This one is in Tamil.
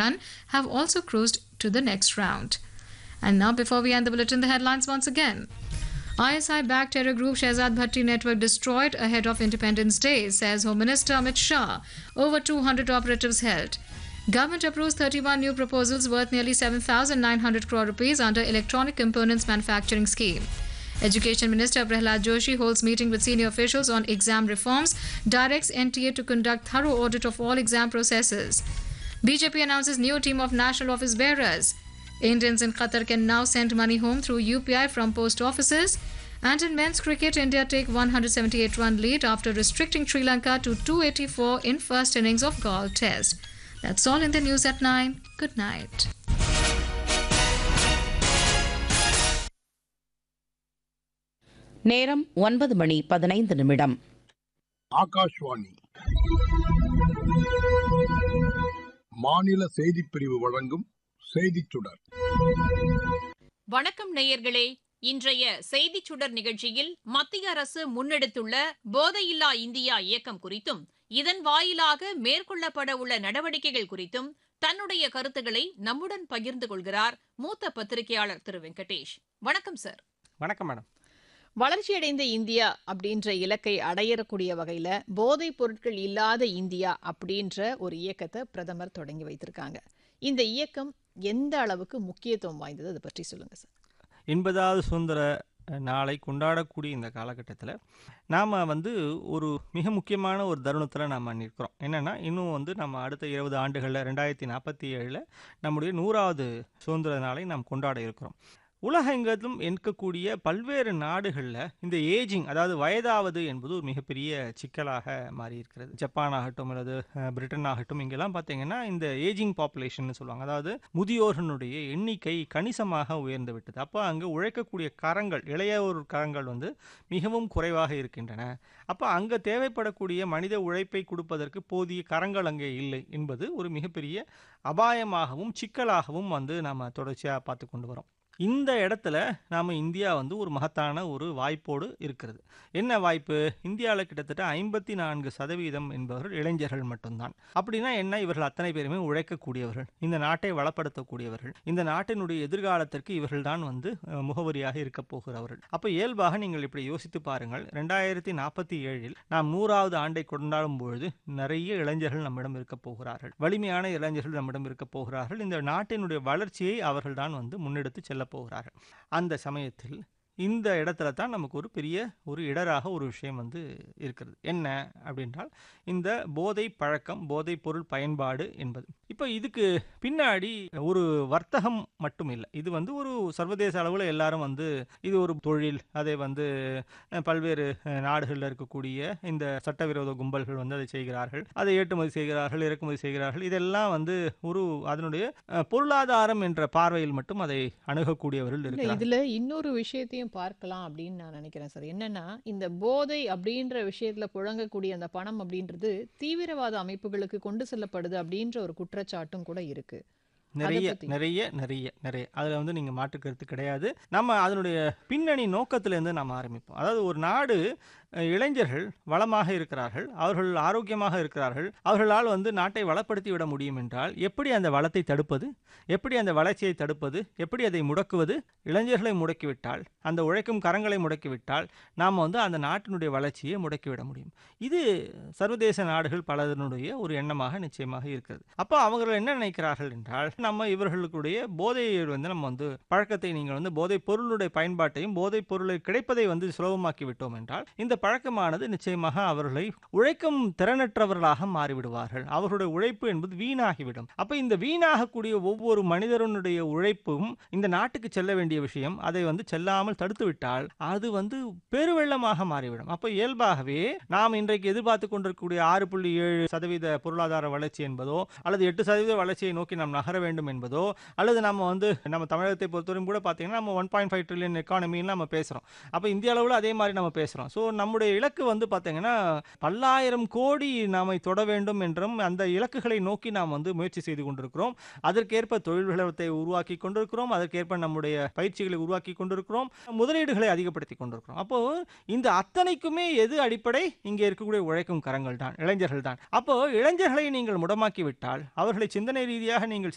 2021 have also cruised to the next round. And now, before we end the bulletin, the headlines once again. ISI-backed terror group Shehzad Bhatti network destroyed ahead of Independence Day, says Home Minister Amit Shah. Over 200 operatives held. Government approves 31 new proposals worth nearly 7,900 crore rupees under Electronic Components Manufacturing Scheme. Education Minister Prahlad Joshi holds meeting with senior officials on exam reforms, directs NTA to conduct thorough audit of all exam processes. BJP announces new team of national office bearers. Indians in Qatar can now send money home through UPI from post offices. And in men's cricket, India take 178-run lead after restricting Sri Lanka to 284 in first innings of Galle Test. That's all in the news at 9. Good night. நேரம் 9:15. ஆகாஷ்வாணி மாநில செய்திப் பிரிவு வழங்கும் செய்திச் சுடர். வணக்கம் நேயர்களே. இன்றைய செய்திச் சுடர் நிகழ்ச்சியில் மத்திய அரசு முன்னெடுத்துள்ள போதையில்லா இந்தியா இயக்கம் குறித்தும் இதன் வாயிலாக மேற்கொள்ளப்பட உள்ள நடவடிக்கைகள் குறித்தும் தன்னுடைய கருத்துக்களை நம்முடன் பகிர்ந்து கொள்கிறார் மூத்த பத்திரிகையாளர் திரு வெங்கடேஷ். வணக்கம் சார். வணக்கம் மேடம். வளர்ச்சியடைந்த இந்தியா அப்படின்ற இலக்கை அடையக்கூடிய வகையில போதைப் பொருட்கள் இல்லாத இந்தியா அப்படின்ற ஒரு இயக்கத்தை பிரதமர் தொடங்கி வைத்திருக்காங்க. இந்த இயக்கம் எந்த அளவுக்கு முக்கியத்துவம் வாய்ந்தது, அதை பற்றி சொல்லுங்க சார். 80வது சுதந்திர நாளை கொண்டாடக்கூடிய இந்த காலகட்டத்தில் நாம் ஒரு மிக முக்கியமான ஒரு தருணத்தில் நாம் நிற்கிறோம். என்னென்னா, இன்னும் நம்ம அடுத்த 20 ஆண்டுகளில் 2047 நம்முடைய 100வது சுதந்திர நாளை நாம் கொண்டாட இருக்கிறோம். உலகெங்கிலும் இருக்கக்கூடிய பல்வேறு நாடுகளில் இந்த ஏஜிங், அதாவது வயதாவது என்பது ஒரு மிகப்பெரிய சிக்கலாக மாறி இருக்கிறது. ஜப்பான் ஆகட்டும் அல்லது பிரிட்டன் ஆகட்டும், இங்கெல்லாம் பார்த்தீங்கன்னா இந்த ஏஜிங் பாப்புலேஷன் சொல்லுவாங்க. அதாவது முதியோர்களுடைய எண்ணிக்கை கணிசமாக உயர்ந்து விட்டது. அப்போ அங்கே உழைக்கக்கூடிய கரங்கள், இளையோர் கரங்கள் மிகவும் குறைவாக இருக்கின்றன. அப்போ அங்கே தேவைப்படக்கூடிய மனித உழைப்பை கொடுப்பதற்கு போதிய கரங்கள் அங்கே இல்லை என்பது ஒரு மிகப்பெரிய அபாயமாகவும் சிக்கலாகவும் நாம் தொடர்ச்சியாக பார்த்து கொண்டு வரோம். இந்த இடத்துல நாம் இந்தியா ஒரு மகத்தான ஒரு வாய்ப்போடு இருக்கிறது. என்ன வாய்ப்பு? இந்தியாவில் கிட்டத்தட்ட 54% என்பவர்கள் இளைஞர்கள் மட்டும்தான். அப்படின்னா என்ன? இவர்கள் அத்தனை பேருமே உழைக்கக்கூடியவர்கள், இந்த நாட்டை வளப்படுத்தக்கூடியவர்கள், இந்த நாட்டினுடைய எதிர்காலத்திற்கு இவர்கள் தான் முகவரியாக இருக்க போகிறவர்கள். அப்போ இயல்பாக நீங்கள் இப்படி யோசித்து பாருங்கள். 2047 நாம் 100வது ஆண்டை கொண்டாடும் பொழுது நிறைய இளைஞர்கள் நம்மிடம் இருக்க போகிறார்கள், வலிமையான இளைஞர்கள் நம்மிடம் இருக்க போகிறார்கள். இந்த நாட்டினுடைய வளர்ச்சியை அவர்கள் தான் முன்னெடுத்து செல்ல போகிறார்கள். அந்த சமயத்தில் இந்த இடத்துல தான் நமக்கு ஒரு பெரிய ஒரு இடராக ஒரு விஷயம் இருக்கிறது. என்ன அப்படின்றால், இந்த போதை பழக்கம், போதை பொருள் பயன்பாடு என்பது. இப்போ இதுக்கு பின்னாடி ஒரு வர்த்தகம் மட்டும் இல்லை. இது ஒரு சர்வதேச அளவில் எல்லாரும் இது ஒரு தொழில். அதை பல்வேறு நாடுகளில் இருக்கக்கூடிய இந்த சட்டவிரோத கும்பல்கள் அதை செய்கிறார்கள், அதை ஏற்றுமதி செய்கிறார்கள், இறக்குமதி செய்கிறார்கள். இதெல்லாம் ஒரு அதனுடைய பொருளாதாரம் என்ற பார்வையில் மட்டும் அதை அணுகக்கூடியவர்கள் இருக்கிறார்கள். இதுல இன்னொரு விஷயத்தையும் பார்க்கலாம் அப்படின்னு நான் நினைக்கிறேன் சார். என்னன்னா, இந்த போதை அப்படின்ற விஷயத்துல புழங்கக்கூடிய அந்த பணம் அப்படின்றது தீவிரவாத அமைப்புகளுக்கு கொண்டு செல்லப்படுது அப்படின்ற ஒரு குற்றச்சாட்டும் கூட இருக்கு. நிறைய அதில் நீங்கள் மாற்று கருத்து கிடையாது. நம்ம அதனுடைய பின்னணி நோக்கத்திலேருந்து நாம் ஆரம்பிப்போம். அதாவது ஒரு நாடு இளைஞர்கள் வளமாக இருக்கிறார்கள், அவர்கள் ஆரோக்கியமாக இருக்கிறார்கள், அவர்களால் நாட்டை வளப்படுத்தி விட முடியும் என்றால் எப்படி அந்த வளத்தை தடுப்பது, எப்படி அந்த வளர்ச்சியை தடுப்பது, எப்படி அதை முடக்குவது? இளைஞர்களை முடக்கிவிட்டால், அந்த உழைக்கும் கரங்களை முடக்கிவிட்டால் நாம் அந்த நாட்டினுடைய வளர்ச்சியை முடக்கிவிட முடியும். இது சர்வதேச நாடுகள் பலதனுடைய ஒரு எண்ணமாக நிச்சயமாக இருக்கிறது. அப்போ அவர்கள் என்ன நினைக்கிறார்கள் என்றால், நம்ம இவர்களுடைய போதையை நம்ம பழக்கத்தை, நீங்கள் போதைப் பொருளுடைய பயன்பாட்டையும் போதைப் பொருளை கிடைப்பதை சுலபமாக்கி விட்டோம் என்றால் இந்த பழக்கமானது நிச்சயமாக அவர்களை உழைக்கும் திறனற்றவர்களாக மாறிவிடுவார்கள். அவர்களுடைய உழைப்பு என்பது வீணாகிவிடும். அப்ப இந்த வீணாகக்கூடிய ஒவ்வொரு மனிதனுடைய உழைப்பும் இந்த நாட்டுக்கு செல்ல வேண்டிய விஷயம், அதை செல்லாமல் தடுத்து விட்டால் அது பெருவெள்ளமாக மாறிவிடும். அப்ப இயல்பாகவே நாம் இன்றைக்கு எதிர்பார்த்து கொண்டிருக்கக்கூடிய 6.7% பொருளாதார வளர்ச்சி என்பதோ அல்லது 8% வளர்ச்சியை நோக்கி நாம் நகர வேண்டும் என்பதோ, அல்லது நம்ம தமிழகத்தை பொறுத்தவரைக்கும் கூட பார்த்தீங்கன்னா நம்ம 1.5 ட்ரில்லியன் எக்கானமின்னு நம்ம பேசுறோம். அப்ப இந்திய அளவில் அதே மாதிரி நம்ம பேசுறோம். ஸோ நம்முடைய இலக்கு பார்த்தீங்கன்னா பல்லாயிரம் கோடி நாம தொட வேண்டும் என்றும் அந்த இலக்குகளை நோக்கி நாம் முயற்சி செய்து கொண்டிருக்கிறோம். அதற்கேற்ப தொழில்களை உருவாக்கி கொண்டிருக்கிறோம், அதற்கேற்ப நம்முடைய பயிற்சிகளை உருவாக்கி கொண்டிருக்கிறோம், முதலீடுகளை அதிகப்படுத்தி கொண்டிருக்கிறோம். அப்போ இந்த அத்தனைக்குமே எது அடிப்படை? இங்கே இருக்கக்கூடிய உழைக்கும் கரங்கள் தான், இளைஞர்கள் தான். அப்போ இளைஞர்களை நீங்கள் முடமாக்கி விட்டால், அவர்களை சிந்தனை ரீதியாக நீங்கள்